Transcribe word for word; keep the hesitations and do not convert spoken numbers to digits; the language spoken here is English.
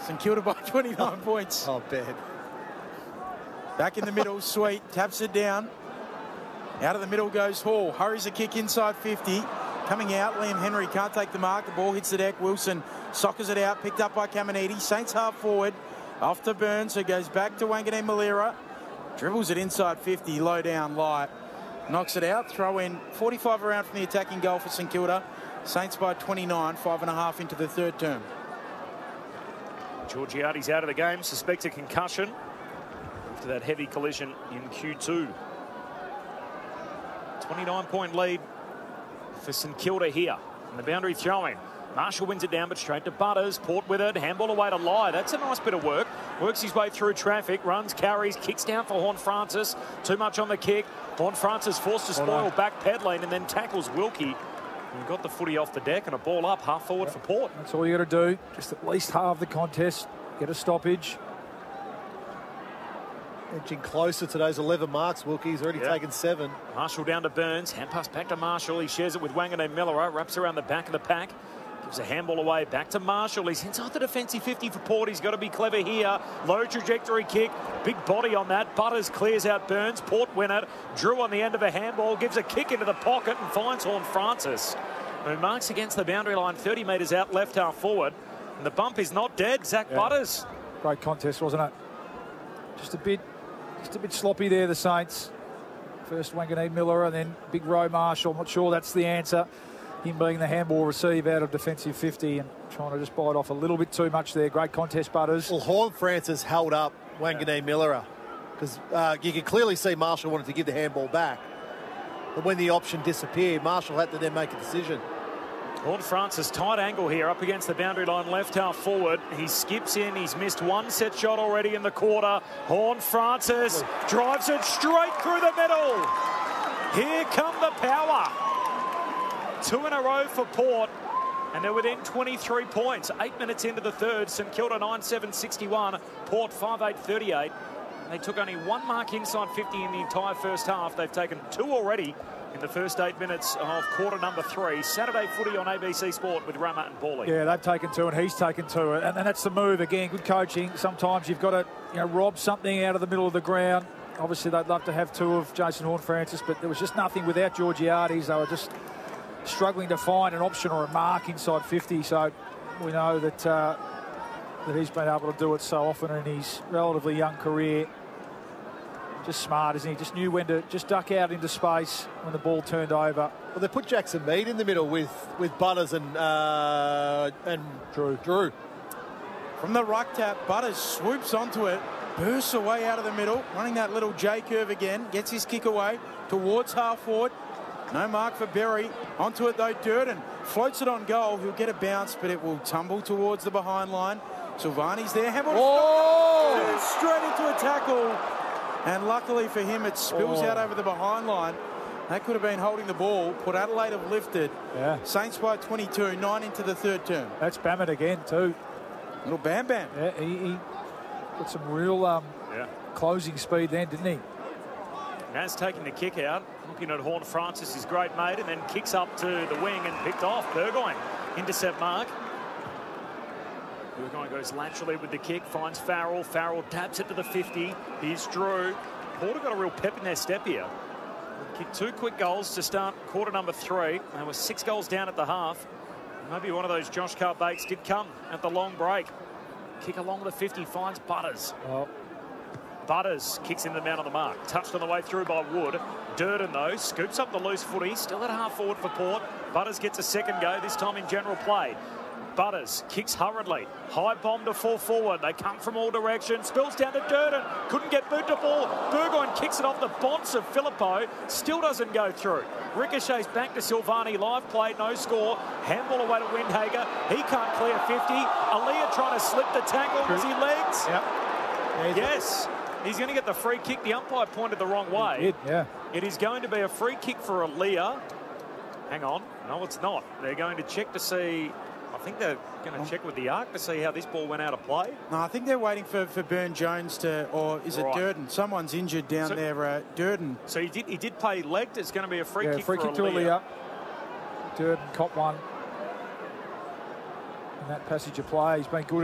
St Kilda by twenty-nine points. Oh, bad. Back in the middle, Sweet taps it down. Out of the middle goes Hall. Hurries a kick inside fifty. Coming out, Liam Henry can't take the mark. The ball hits the deck. Wilson soccers it out. Picked up by Caminiti. Saints half forward. Off to Burns, who goes back to Wanganeen Malira. Dribbles it inside fifty. Low down, light. Knocks it out. Throw in forty-five around from the attacking goal for St Kilda. Saints by twenty-nine. Five and a half into the third term. Georgiades out of the game. Suspects a concussion after that heavy collision in Q two. twenty-nine point lead for St Kilda here. And the boundary throwing. Marshall wins it down, but straight to Butters. Port with it. Handball away to Lai. That's a nice bit of work. Works his way through traffic. Runs, carries, kicks down for Horne-Francis. Too much on the kick. Horne-Francis forced to spoil back pedaling and then tackles Wilkie. And got the footy off the deck and a ball up half forward yep. for Port. That's all you got to do. Just at least halve the contest. Get a stoppage. Edging closer to those eleven marks. Wilkie's already yep. taken seven. Marshall down to Burns. Hand pass back to Marshall. He shares it with Wanganeen Miller. Wraps around the back of the pack. Gives a handball away back to Marshall. He's inside the defensive fifty for Port. He's got to be clever here. Low trajectory kick. Big body on that. Butters clears out Burns. Port win it. Drew on the end of a handball. Gives a kick into the pocket and finds Horne-Francis, who marks against the boundary line thirty metres out left half forward. And the bump is not dead. Zach yeah. Butters. Great contest, wasn't it? Just a bit, just a bit sloppy there, the Saints. First Wanganeen Miller and then Big Row Marshall. I'm not sure that's the answer. Him being the handball receive out of defensive fifty and trying to just bite off a little bit too much there. Great contest, Butters. Well, Horne-Francis held up Wanganeen yeah. Miller because uh, you could clearly see Marshall wanted to give the handball back. But when the option disappeared, Marshall had to then make a decision. Horne-Francis, tight angle here up against the boundary line, left half forward. He skips in. He's missed one set shot already in the quarter. Horne-Francis drives it straight through the middle. Here come the power. Two in a row for Port, and they're within twenty-three points. Eight minutes into the third. St Kilda nine seven sixty-one. Port five eight thirty-eight. They took only one mark inside fifty in the entire first half. They've taken two already in the first eight minutes of quarter number three. Saturday footy on A B C Sport with Rama and Paulie. Yeah, they've taken two and he's taken two. And, and that's the move again. Good coaching. Sometimes you've got to you know, rob something out of the middle of the ground. Obviously, they'd love to have two of Jason Horne-Francis, but there was just nothing without Georgiades. They were just struggling to find an option or a mark inside fifty. So we know that uh, that he's been able to do it so often in his relatively young career. Just smart, isn't he? Just knew when to just duck out into space when the ball turned over. Well, they put Jackson Mead in the middle with with Butters and uh, and Drew. Drew. From the ruck tap, Butters swoops onto it, bursts away out of the middle, running that little J curve again, gets his kick away towards half forward. No mark for Berry. Onto it though, Durden floats it on goal. He'll get a bounce, but it will tumble towards the behind line. Silvani's there. Hamilton straight into a tackle. And luckily for him, it spills oh. out over the behind line. That could have been holding the ball. Port Adelaide have lifted. Yeah. Saints by twenty-two, nine into the third term. That's Bammett again too. Little Bam Bam. Yeah, he, he got some real um, yeah. closing speed then, didn't he? Naz taking the kick out, looking at Horne-Francis, his great mate, and then kicks up to the wing and picked off. Burgoyne, intercept mark. Burgoyne goes laterally with the kick, finds Farrell. Farrell taps it to the fifty. Here's Drew. Port have got a real pep in their step here. Kicked two quick goals to start quarter number three. They were six goals down at the half. Maybe one of those Josh Carr Bates did come at the long break. Kick along the fifty, finds Butters. Oh. Butters kicks in the man on the mark. Touched on the way through by Wood. Durden, though, scoops up the loose footy. Still at half forward for Port. Butters gets a second go, this time in general play. Butters kicks hurriedly. High bomb to full forward. They come from all directions. Spills down to Durden. Couldn't get boot to ball. Burgoyne kicks it off the bonce of Filippo. Still doesn't go through. Ricochets back to Silvani. Live play, no score. Handball away to Windhager. He can't clear fifty. Aaliyah trying to slip the tackle. Was he legs? Yep. Yes. He's going to get the free kick. The umpire pointed the wrong way. He did, yeah. It is going to be a free kick for Aaliyah. Hang on. No, it's not. They're going to check to see... I think they're going to check with the arc to see how this ball went out of play. No, I think they're waiting for, for Burn Jones to... Or is it right. Durden? Someone's injured down so, there. Uh, Durden. So he did he did play legged. It's going to be a free yeah, kick free for kick Aaliyah. to Aaliyah. Durden caught one in that passage of play. He's been good.